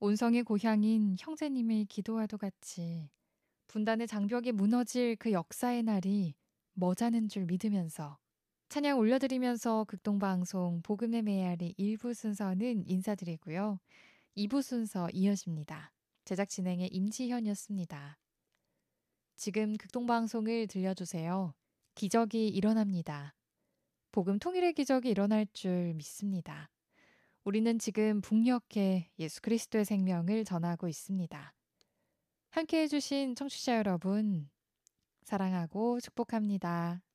온성의 고향인 형제님의 기도와도 같이 분단의 장벽이 무너질 그 역사의 날이 머자는 줄 믿으면서 찬양 올려드리면서 극동방송 복음의 메아리 1부 순서는 인사드리고요. 2부 순서 이어집니다. 제작 진행의 임지현이었습니다. 지금 극동방송을 들려주세요. 기적이 일어납니다. 복음 통일의 기적이 일어날 줄 믿습니다. 우리는 지금 북녘에 예수 그리스도의 생명을 전하고 있습니다. 함께해 주신 청취자 여러분, 사랑하고 축복합니다.